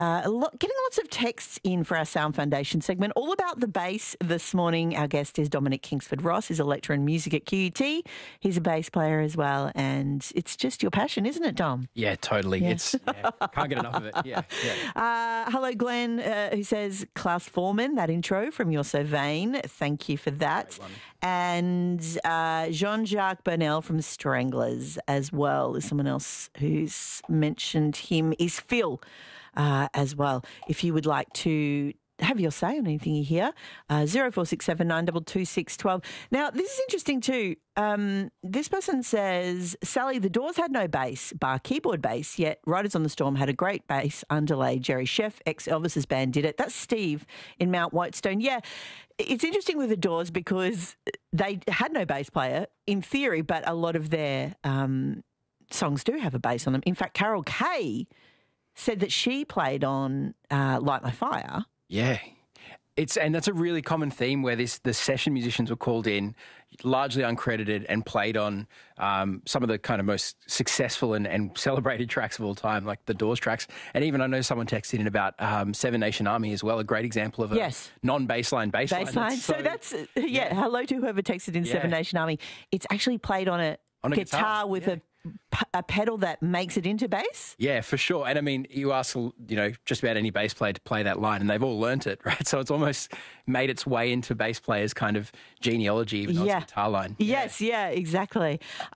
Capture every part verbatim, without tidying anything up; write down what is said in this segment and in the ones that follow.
Uh, a lot, getting lots of texts in for our Sound Foundation segment, all about the bass this morning. Our guest is Dominic Kingsford-Ross. He's a lecturer in music at Q U T. He's a bass player as well, and it's just your passion, isn't it, Dom? Yeah, totally. Yeah. It's yeah, can't get enough of it. Yeah. yeah. Uh, hello, Glenn, uh, who says, Klaus Foreman, that intro from You're So Vain. Thank you for that. And uh, Jean-Jacques Burnell from Stranglers as well is someone else who's mentioned him, is Phil. Uh, as well. If you would like to have your say on anything you hear, uh, zero four six seven nine two two six one two. Now, this is interesting too. Um, this person says, Sally, the Doors had no bass, bar keyboard bass, yet Riders on the Storm had a great bass underlay. Jerry Sheff, ex-Elvis's band, did it. That's Steve in Mount Whitestone. Yeah, it's interesting with the Doors because they had no bass player in theory, but a lot of their um, songs do have a bass on them. In fact, Carol Kaye said that she played on uh, Light My Fire. Yeah. It's and that's a really common theme where this the session musicians were called in, largely uncredited, and played on um, some of the kind of most successful and, and celebrated tracks of all time, like the Doors tracks. And even I know someone texted in about um, Seven Nation Army as well, a great example of a yes. non-bassline bassline. Bassline. So, so that's, uh, yeah, yeah, hello to whoever texted in yeah. Seven Nation Army. It's actually played on a, on a guitar, guitar with yeah. a a pedal that makes it into bass? Yeah, for sure. And I mean, you ask, you know, just about any bass player to play that line and they've all learnt it, right? So it's almost made its way into bass players' kind of genealogy, even though yeah. it's a guitar line. Yes, yeah, yeah exactly.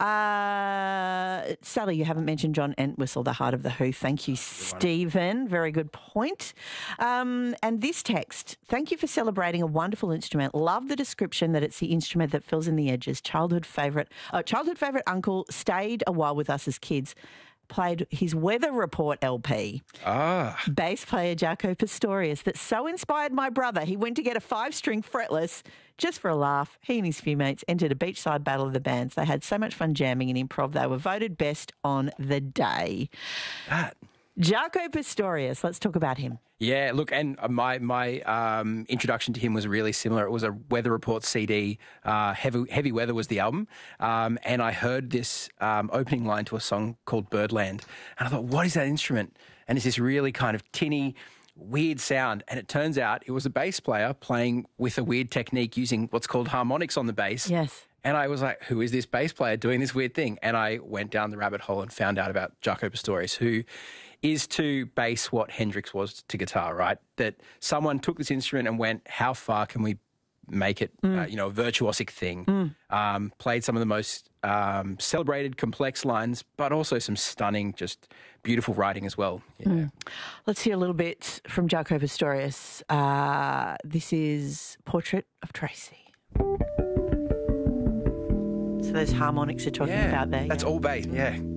Uh, Sally, you haven't mentioned John Entwistle, the Heart of the Who. Thank you, Stephen. Very good point. Um, and this text, thank you for celebrating a wonderful instrument. Love the description that it's the instrument that fills in the edges. Childhood favourite, uh, childhood favourite uncle stayed a while with us as kids, played his Weather Report L P. Ah. Bass player Jaco Pastorius. That so inspired my brother. He went to get a five-string fretless just for a laugh. He and his few mates entered a beachside battle of the bands. They had so much fun jamming and improv. They were voted best on the day. That. Jaco Pastorius. Let's talk about him. Yeah, look, and my my um, introduction to him was really similar. It was a Weather Report C D. Uh, Heavy Heavy Weather was the album, um, and I heard this um, opening line to a song called Birdland, and I thought, what is that instrument? And it's this really kind of tinny, weird sound, and it turns out it was a bass player playing with a weird technique using what's called harmonics on the bass. Yes. And I was like, who is this bass player doing this weird thing? And I went down the rabbit hole and found out about Jaco Pastorius, who is to bass what Hendrix was to guitar, right? That someone took this instrument and went, how far can we make it, mm. uh, you know, a virtuosic thing? Mm. Um, played some of the most um, celebrated, complex lines, but also some stunning, just beautiful writing as well. Yeah. Mm. Let's hear a little bit from Jaco Pastorius. Uh, this is Portrait of Tracy. So those harmonics you're talking yeah, about there. That's yeah. all bass, yeah.